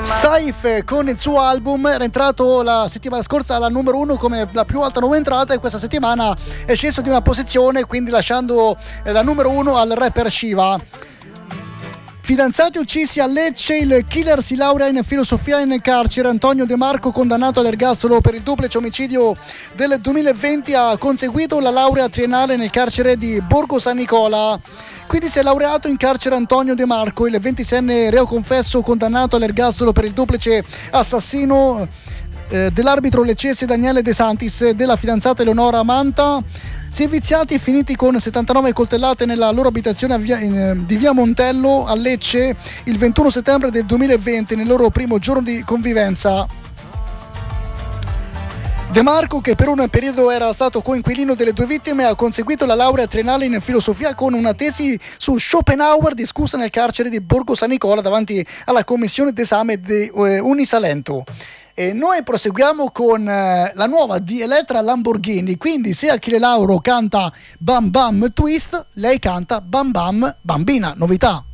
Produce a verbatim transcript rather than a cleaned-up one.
Saif con il suo album era entrato la settimana scorsa alla numero uno come la più alta nuova entrata, e questa settimana è sceso di una posizione, quindi lasciando la numero uno al rapper Shiva. Fidanzati uccisi a Lecce, il killer si laurea in filosofia in carcere. Antonio De Marco, condannato all'ergastolo per il duplice omicidio del duemilaventi, ha conseguito la laurea triennale nel carcere di Borgo San Nicola. Quindi si è laureato in carcere Antonio De Marco, il ventiseienne reo confesso condannato all'ergastolo per il duplice assassino eh, dell'arbitro leccese Daniele De Santis e della fidanzata Eleonora Manta. Si è viziati e finiti con settantanove coltellate nella loro abitazione a via, in, di via Montello a Lecce il ventuno settembre del duemilaventi, nel loro primo giorno di convivenza. De Marco, che per un periodo era stato coinquilino delle due vittime, ha conseguito la laurea triennale in filosofia con una tesi su Schopenhauer discussa nel carcere di Borgo San Nicola davanti alla commissione d'esame di eh, Unisalento. E noi proseguiamo con eh, la nuova di Elettra Lamborghini, quindi se Achille Lauro canta Bam Bam Twist, lei canta Bam Bam Bambina, novità.